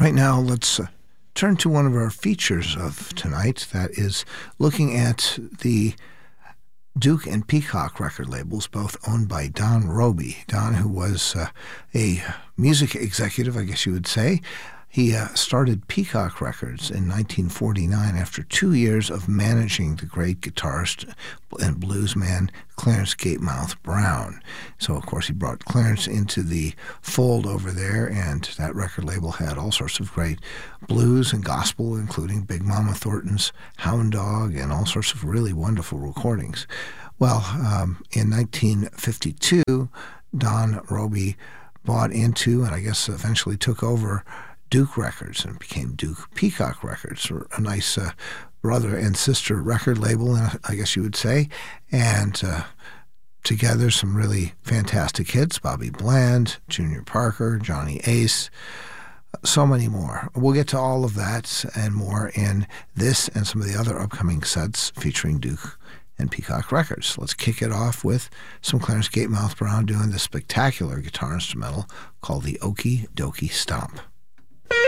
Right now, let's turn to one of our features of tonight, that is looking at the Duke and Peacock record labels, both owned by Don Robey. Don, who was a music executive, I guess you would say. He started Peacock Records in 1949 after 2 years of managing the great guitarist and bluesman Clarence Gatemouth Brown. So, of course, he brought Clarence into the fold over there, and that record label had all sorts of great blues and gospel, including Big Mama Thornton's Hound Dog and all sorts of really wonderful recordings. Well, in 1952, Don Robey bought into, and I guess eventually took over, Duke Records, and became Duke Peacock Records, or a nice brother and sister record label, I guess you would say, and together some really fantastic hits: Bobby Bland, Junior Parker, Johnny Ace, so many more. We'll get to all of that and more in this and some of the other upcoming sets featuring Duke and Peacock Records. Let's kick it off with some Clarence Gatemouth Brown doing the spectacular guitar instrumental called the Okie Dokie Stomp.